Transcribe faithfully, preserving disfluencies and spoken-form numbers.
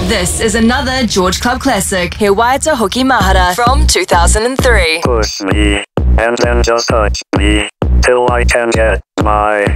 This is another George Club classic, He Waita Hoki Mahara from two thousand three. Push me, and then just touch me, till I can get my